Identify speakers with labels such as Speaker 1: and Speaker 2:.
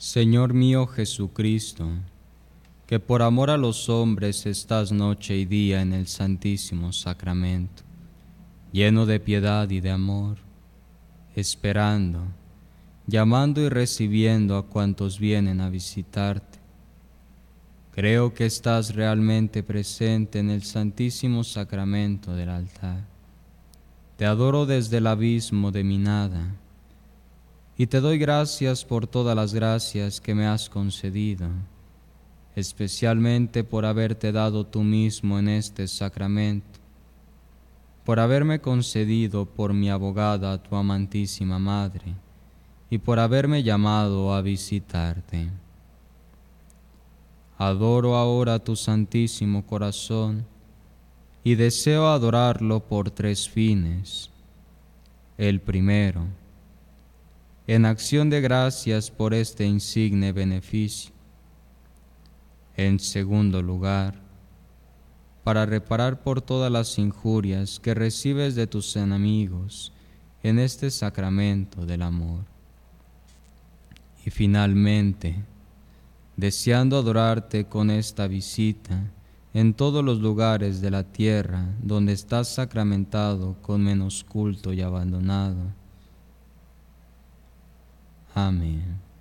Speaker 1: Señor mío Jesucristo, que por amor a los hombres estás noche y día en el Santísimo Sacramento, lleno de piedad y de amor, esperando, llamando y recibiendo a cuantos vienen a visitarte. Creo que estás realmente presente en el Santísimo Sacramento del altar. Te adoro desde el abismo de mi nada y te doy gracias por todas las gracias que me has concedido, especialmente por haberte dado tú mismo en este sacramento, por haberme concedido por mi abogada tu amantísima Madre y por haberme llamado a visitarte. Adoro ahora tu santísimo corazón y deseo adorarlo por tres fines. El primero, en acción de gracias por este insigne beneficio. En segundo lugar, para reparar por todas las injurias que recibes de tus enemigos en este sacramento del amor. Y finalmente, deseando adorarte con esta visita en todos los lugares de la tierra donde estás sacramentado con menos culto y abandonado. Amén.